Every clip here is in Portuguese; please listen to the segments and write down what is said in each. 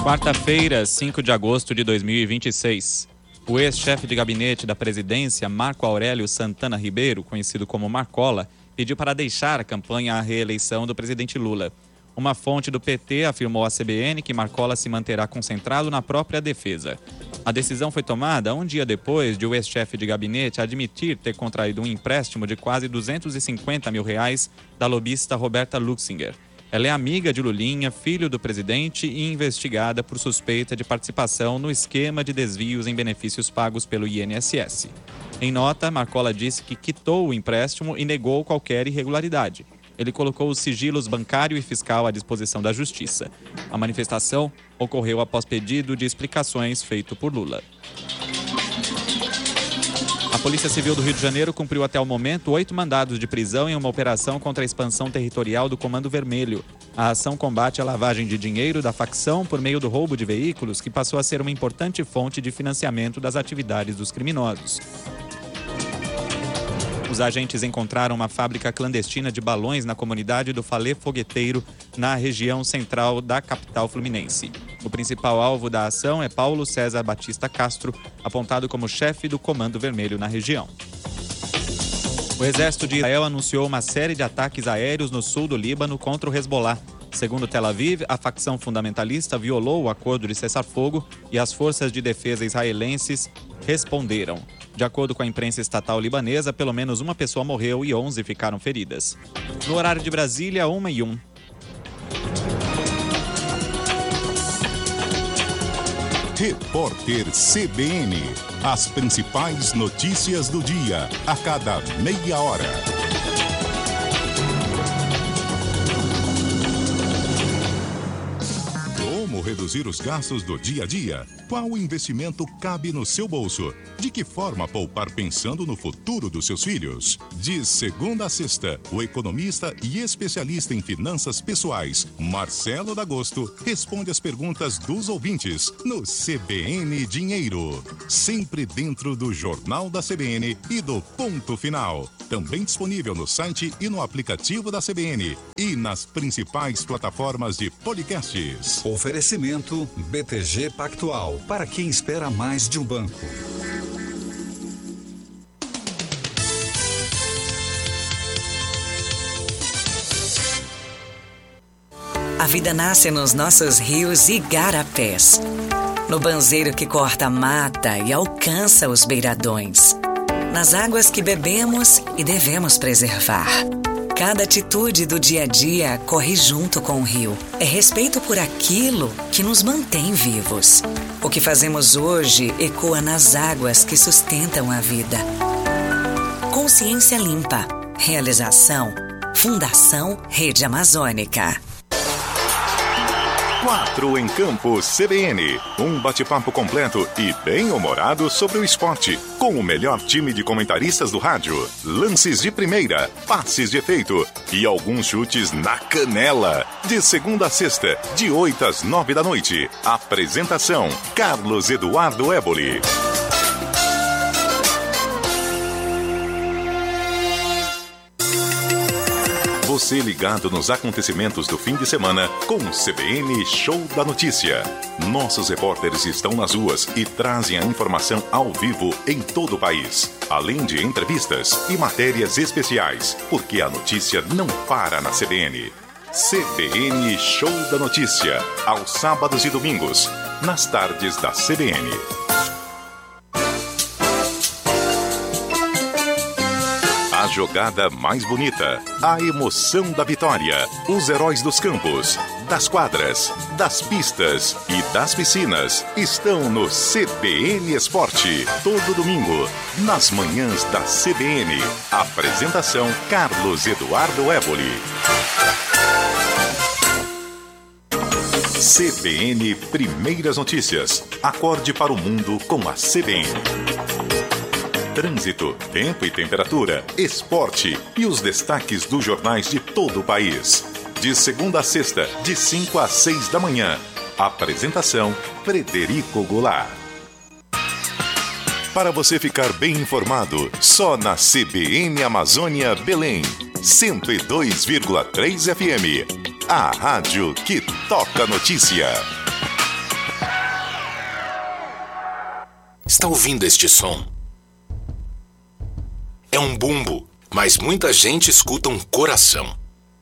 Quarta-feira, 5 de agosto de 2026. O ex-chefe de gabinete da presidência, Marco Aurélio Santana Ribeiro, conhecido como Marcola, pediu para deixar a campanha à reeleição do presidente Lula. Uma fonte do PT afirmou à CBN que Marcola se manterá concentrado na própria defesa. A decisão foi tomada um dia depois de o ex-chefe de gabinete admitir ter contraído um empréstimo de quase R$250 mil da lobista Roberta Luxinger. Ela é amiga de Lulinha, filho do presidente e investigada por suspeita de participação no esquema de desvios em benefícios pagos pelo INSS. Em nota, Marcola disse que quitou o empréstimo e negou qualquer irregularidade. Ele colocou os sigilos bancário e fiscal à disposição da Justiça. A manifestação ocorreu após pedido de explicações feito por Lula. A Polícia Civil do Rio de Janeiro cumpriu até o momento 8 mandados de prisão em uma operação contra a expansão territorial do Comando Vermelho. A ação combate a lavagem de dinheiro da facção por meio do roubo de veículos, que passou a ser uma importante fonte de financiamento das atividades dos criminosos. Os agentes encontraram uma fábrica clandestina de balões na comunidade do Falê Fogueteiro, na região central da capital fluminense. O principal alvo da ação é Paulo César Batista Castro, apontado como chefe do Comando Vermelho na região. O exército de Israel anunciou uma série de ataques aéreos no sul do Líbano contra o Hezbollah. Segundo Tel Aviv, a facção fundamentalista violou o acordo de cessar-fogo e as forças de defesa israelenses responderam. De acordo com a imprensa estatal libanesa, pelo menos uma pessoa morreu e 11 ficaram feridas. No horário de Brasília, 1h01. Repórter CBN. As principais notícias do dia, a cada meia hora. Como reduzir os gastos do dia a dia? Qual investimento cabe no seu bolso? De que forma poupar pensando no futuro dos seus filhos? De segunda a sexta, o economista e especialista em finanças pessoais, Marcelo D'Agosto, responde as perguntas dos ouvintes no CBN Dinheiro. Sempre dentro do Jornal da CBN e do Ponto Final. Também disponível no site e no aplicativo da CBN e nas principais plataformas de podcasts. Oferecimento BTG Pactual, para quem espera mais de um banco. A vida nasce nos nossos rios e igarapés, no banzeiro que corta a mata e alcança os beiradões, nas águas que bebemos e devemos preservar. Cada atitude do dia a dia corre junto com o rio. É respeito por aquilo que nos mantém vivos. O que fazemos hoje ecoa nas águas que sustentam a vida. Consciência Limpa. Realização: Fundação Rede Amazônica. 4 em Campo CBN. Um bate-papo completo e bem-humorado sobre o esporte. Com o melhor time de comentaristas do rádio. Lances de primeira, passes de efeito e alguns chutes na canela. De segunda a sexta, de 8 às 9 da noite. Apresentação: Carlos Eduardo Éboli. Você ligado nos acontecimentos do fim de semana com o CBN Show da Notícia. Nossos repórteres estão nas ruas e trazem a informação ao vivo em todo o país. Além de entrevistas e matérias especiais, porque a notícia não para na CBN. CBN Show da Notícia, aos sábados e domingos, nas tardes da CBN. A jogada mais bonita, a emoção da vitória, os heróis dos campos, das quadras, das pistas e das piscinas estão no CBN Esporte. Todo domingo, nas manhãs da CBN. Apresentação: Carlos Eduardo Éboli. CBN Primeiras Notícias. Acorde para o mundo com a CBN. Trânsito, tempo e temperatura, esporte e os destaques dos jornais de todo o país. De segunda a sexta, de 5 às 6 da manhã. Apresentação: Frederico Goulart. Para você ficar bem informado, só na CBN Amazônia Belém, 102,3 FM. A rádio que toca notícia. Está ouvindo este som? É um bumbo, mas muita gente escuta um coração.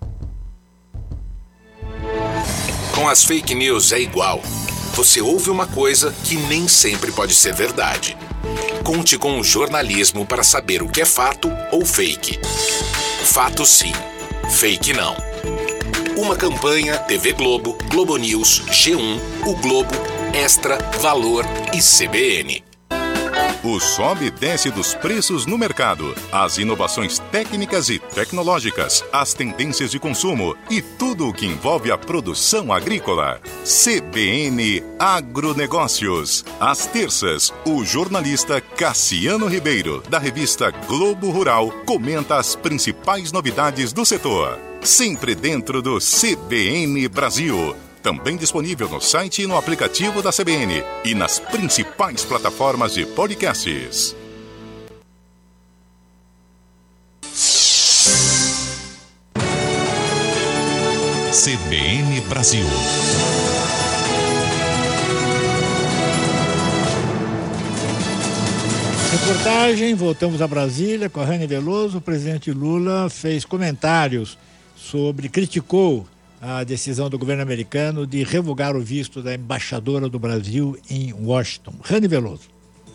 Com as fake news é igual. Você ouve uma coisa que nem sempre pode ser verdade. Conte com o jornalismo para saber o que é fato ou fake. Fato sim, fake não. Uma campanha TV Globo, Globo News, G1, O Globo, Extra, Valor e CBN. O sobe e desce dos preços no mercado, as inovações técnicas e tecnológicas, as tendências de consumo e tudo o que envolve a produção agrícola. CBN Agronegócios. Às terças, o jornalista Cassiano Ribeiro, da revista Globo Rural, comenta as principais novidades do setor. Sempre dentro do CBN Brasil. Também disponível no site e no aplicativo da CBN e nas principais plataformas de podcasts. CBN Brasil. Reportagem, voltamos a Brasília com a Rani Veloso. O presidente Lula fez comentários criticou a decisão do governo americano de revogar o visto da embaixadora do Brasil em Washington. Rani Veloso.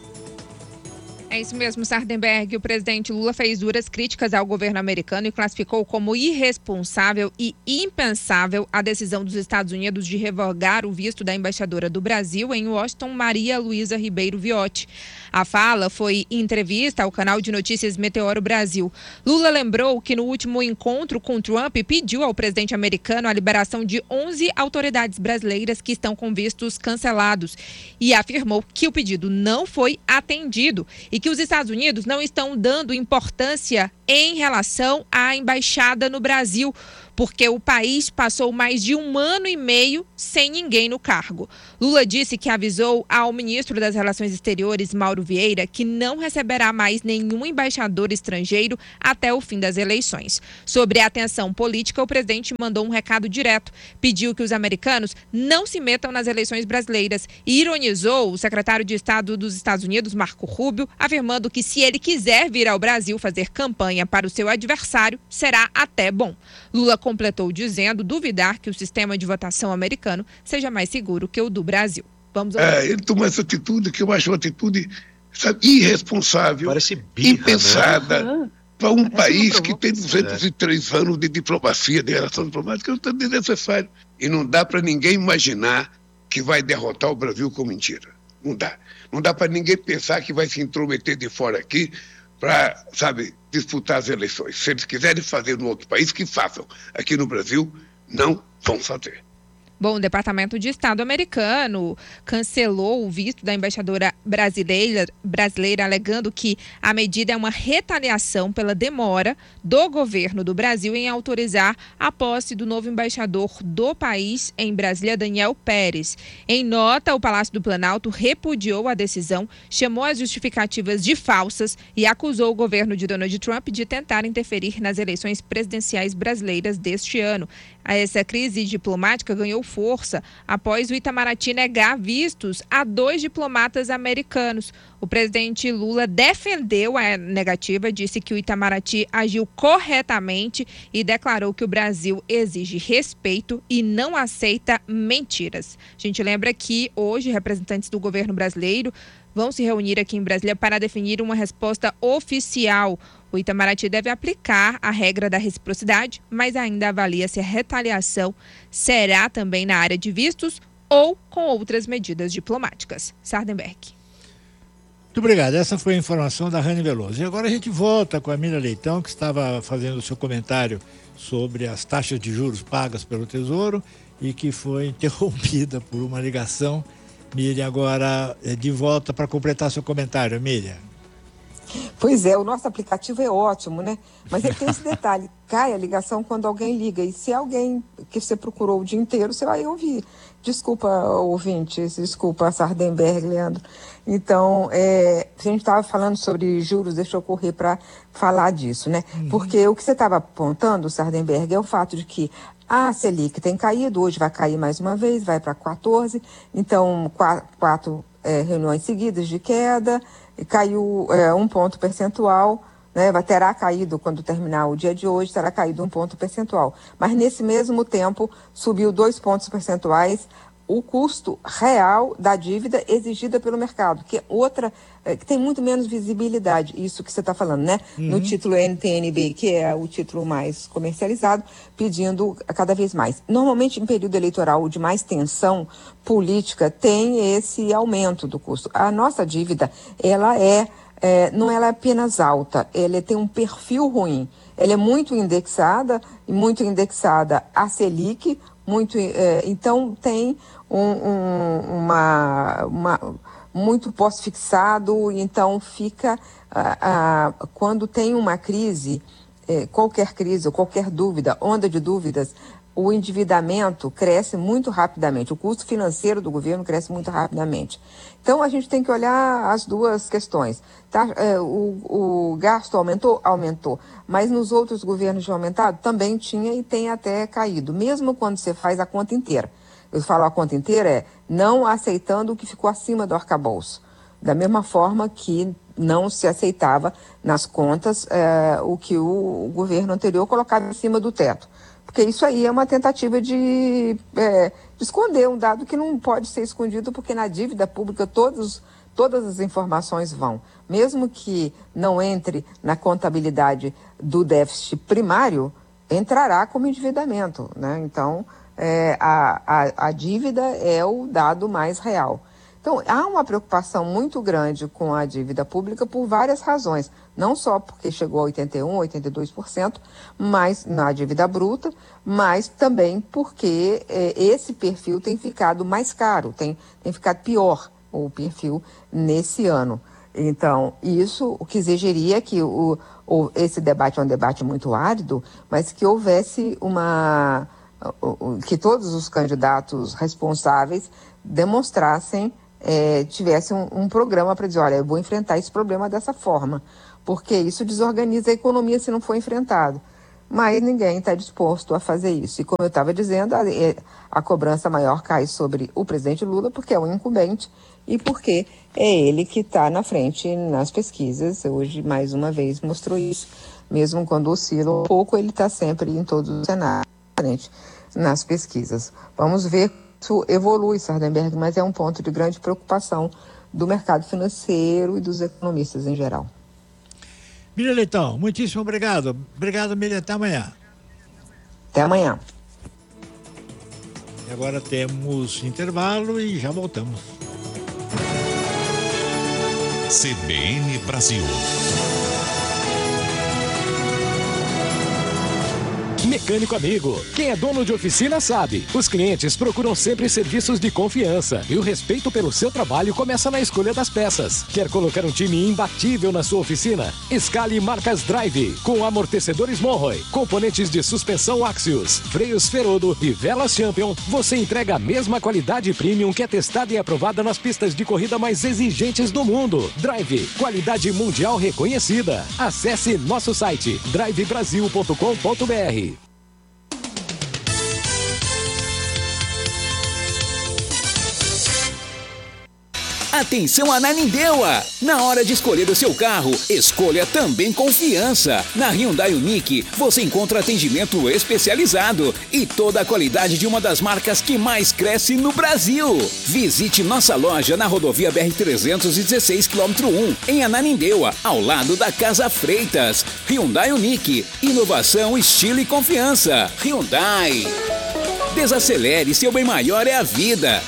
É isso mesmo, Sardenberg. O presidente Lula fez duras críticas ao governo americano e classificou como irresponsável e impensável a decisão dos Estados Unidos de revogar o visto da embaixadora do Brasil em Washington, Maria Luísa Ribeiro Viotti. A fala foi em entrevista ao canal de notícias Meteoro Brasil. Lula lembrou que no último encontro com Trump pediu ao presidente americano a liberação de 11 autoridades brasileiras que estão com vistos cancelados e afirmou que o pedido não foi atendido e que os Estados Unidos não estão dando importância em relação à embaixada no Brasil, porque o país passou mais de 1 ano e meio sem ninguém no cargo. Lula disse que avisou ao ministro das Relações Exteriores, Mauro Vieira, que não receberá mais nenhum embaixador estrangeiro até o fim das eleições. Sobre a tensão política, o presidente mandou um recado direto. Pediu que os americanos não se metam nas eleições brasileiras e ironizou o secretário de Estado dos Estados Unidos, Marco Rubio, afirmando que se ele quiser vir ao Brasil fazer campanha para o seu adversário, será até bom. Lula completou dizendo duvidar que o sistema de votação americano seja mais seguro que o do Brasil. Vamos ouvir. Ele tomou essa atitude que eu acho uma atitude, irresponsável, impensada, para um país que tem 203 anos de diplomacia, de relação diplomática, é desnecessário. E não dá para ninguém imaginar que vai derrotar o Brasil com mentira. Não dá. Não dá para ninguém pensar que vai se intrometer de fora aqui para, disputar as eleições. Se eles quiserem fazer no outro país, que façam. Aqui no Brasil, não vão fazer. Bom, o Departamento de Estado americano cancelou o visto da embaixadora brasileira, alegando que a medida é uma retaliação pela demora do governo do Brasil em autorizar a posse do novo embaixador do país em Brasília, Daniel Pérez. Em nota, o Palácio do Planalto repudiou a decisão, chamou as justificativas de falsas e acusou o governo de Donald Trump de tentar interferir nas eleições presidenciais brasileiras deste ano. Essa crise diplomática ganhou força após o Itamaraty negar vistos a 2 diplomatas americanos. O presidente Lula defendeu a negativa, disse que o Itamaraty agiu corretamente e declarou que o Brasil exige respeito e não aceita mentiras. A gente lembra que hoje representantes do governo brasileiro vão se reunir aqui em Brasília para definir uma resposta oficial. O Itamaraty deve aplicar a regra da reciprocidade, mas ainda avalia se a retaliação será também na área de vistos ou com outras medidas diplomáticas. Sardenberg. Muito obrigado. Essa foi a informação da Rani Veloso. E agora a gente volta com a Miriam Leitão, que estava fazendo o seu comentário sobre as taxas de juros pagas pelo Tesouro e que foi interrompida por uma ligação. Miriam, agora de volta para completar seu comentário. Miriam. Pois é, o nosso aplicativo é ótimo, né? Mas ele tem esse detalhe, cai a ligação quando alguém liga. E se alguém que você procurou o dia inteiro, você vai ouvir. Desculpa, ouvintes, desculpa, Sardenberg, Leandro. Então, a gente estava falando sobre juros, deixa eu correr para falar disso, né? Porque o que você estava apontando, Sardenberg, é o fato de que a Selic tem caído, hoje vai cair mais uma vez, vai para 14, então 4 reuniões seguidas de queda, caiu 1 ponto percentual, né, terá caído, quando terminar o dia de hoje, terá caído 1 ponto percentual. Mas nesse mesmo tempo, subiu 2 pontos percentuais o custo real da dívida exigida pelo mercado, que é outra, que tem muito menos visibilidade, isso que você está falando, né? No título NTN-B, que é o título mais comercializado, pedindo cada vez mais. Normalmente, em período eleitoral de mais tensão política, tem esse aumento do custo. A nossa dívida, ela não é apenas alta, ela tem um perfil ruim. Ela é muito indexada à Selic, então tem muito pós-fixado, então fica, quando tem uma crise, qualquer crise ou qualquer dúvida, onda de dúvidas, o endividamento cresce muito rapidamente, o custo financeiro do governo cresce muito rapidamente. Então a gente tem que olhar as duas questões. Tá? O gasto aumentou, mas nos outros governos tinha aumentado? Também tinha e tem até caído, mesmo quando você faz a conta inteira. Eu falo a conta inteira não aceitando o que ficou acima do arcabouço. Da mesma forma que não se aceitava nas contas o que o governo anterior colocava em cima do teto. Porque isso aí é uma tentativa de esconder um dado que não pode ser escondido, porque na dívida pública todas as informações vão. Mesmo que não entre na contabilidade do déficit primário, entrará como endividamento, né? Então, a dívida é o dado mais real. Então, há uma preocupação muito grande com a dívida pública por várias razões. Não só porque chegou a 81%, 82%, mas na dívida bruta, mas também porque esse perfil tem ficado mais caro, tem ficado pior o perfil nesse ano. Então, isso o que exigiria que esse debate é um debate muito árido, mas que houvesse que todos os candidatos responsáveis demonstrassem, tivessem um programa para dizer, olha, eu vou enfrentar esse problema dessa forma, porque isso desorganiza a economia se não for enfrentado. Mas ninguém está disposto a fazer isso. E como eu estava dizendo, a cobrança maior cai sobre o presidente Lula, porque é o incumbente e porque é ele que está na frente nas pesquisas. Hoje, mais uma vez, mostrou isso. Mesmo quando oscila um pouco, ele está sempre em todos os cenários, nas pesquisas. Vamos ver se isso evolui, Sardenberg, mas é um ponto de grande preocupação do mercado financeiro e dos economistas em geral. Miriam Leitão, muitíssimo obrigado. Obrigado, Miriam. Até amanhã. Até amanhã. E agora temos intervalo e já voltamos. CBN Brasil. Mecânico amigo, quem é dono de oficina sabe. Os clientes procuram sempre serviços de confiança e o respeito pelo seu trabalho começa na escolha das peças. Quer colocar um time imbatível na sua oficina? Escale marcas Drive, com amortecedores Monroe, componentes de suspensão Axios, freios Ferodo e velas Champion. Você entrega a mesma qualidade premium que é testada e aprovada nas pistas de corrida mais exigentes do mundo. Drive, qualidade mundial reconhecida. Acesse nosso site drivebrasil.com.br. Atenção Ananindeua! Na hora de escolher o seu carro, escolha também confiança. Na Hyundai Unique, você encontra atendimento especializado e toda a qualidade de uma das marcas que mais cresce no Brasil. Visite nossa loja na rodovia BR-316, quilômetro 1, em Ananindeua, ao lado da Casa Freitas. Hyundai Unique, inovação, estilo e confiança. Hyundai. Desacelere, seu bem maior é a vida.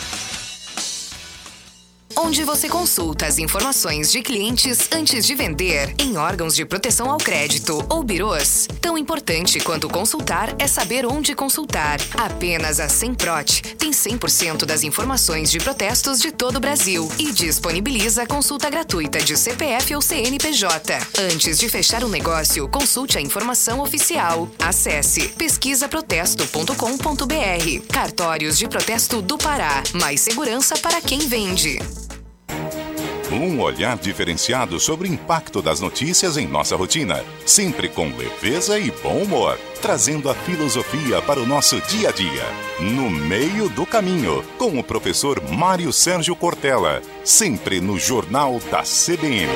Onde você consulta as informações de clientes antes de vender, em órgãos de proteção ao crédito ou birôs. Tão importante quanto consultar é saber onde consultar. Apenas a Semprot tem 100% das informações de protestos de todo o Brasil e disponibiliza consulta gratuita de CPF ou CNPJ. Antes de fechar um negócio, consulte a informação oficial. Acesse pesquisaprotesto.com.br. Cartórios de Protesto do Pará. Mais segurança para quem vende. Um olhar diferenciado sobre o impacto das notícias em nossa rotina, sempre com leveza e bom humor, trazendo a filosofia para o nosso dia a dia. No Meio do Caminho, com o professor Mário Sérgio Cortella, sempre no Jornal da CBN.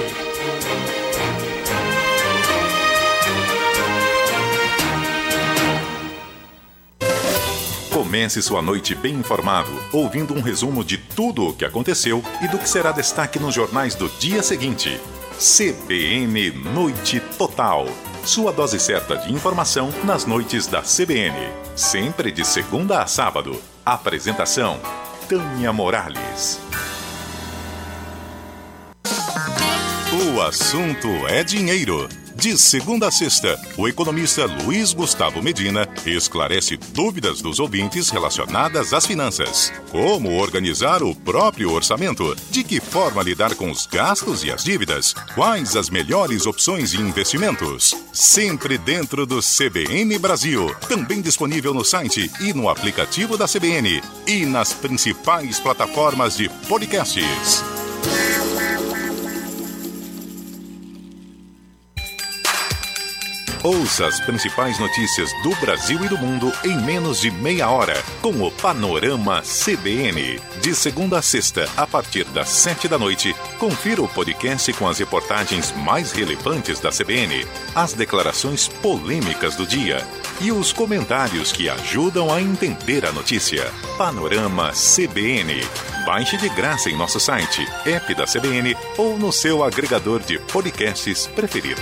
Comece sua noite bem informado, ouvindo um resumo de tudo o que aconteceu e do que será destaque nos jornais do dia seguinte. CBN Noite Total. Sua dose certa de informação nas noites da CBN. Sempre de segunda a sábado. Apresentação: Tânia Morales. O assunto é dinheiro. De segunda a sexta, o economista Luiz Gustavo Medina esclarece dúvidas dos ouvintes relacionadas às finanças. Como organizar o próprio orçamento? De que forma lidar com os gastos e as dívidas? Quais as melhores opções de investimentos? Sempre dentro do CBN Brasil. Também disponível no site e no aplicativo da CBN. E nas principais plataformas de podcasts. Ouça as principais notícias do Brasil e do mundo em menos de meia hora, com o Panorama CBN. De segunda a sexta, a partir das 7 da noite, confira o podcast com as reportagens mais relevantes da CBN, as declarações polêmicas do dia e os comentários que ajudam a entender a notícia. Panorama CBN. Baixe de graça em nosso site, app da CBN ou no seu agregador de podcasts preferido.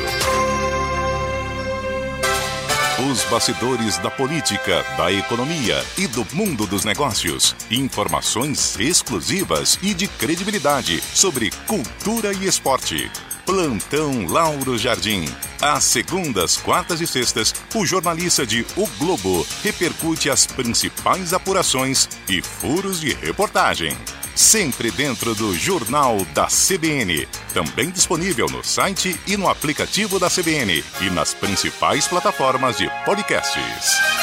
Os bastidores da política, da economia e do mundo dos negócios. Informações exclusivas e de credibilidade sobre cultura e esporte. Plantão Lauro Jardim. Às segundas, quartas e sextas, o jornalista de O Globo repercute as principais apurações e furos de reportagem. Sempre dentro do Jornal da CBN. Também disponível no site e no aplicativo da CBN e nas principais plataformas de podcasts.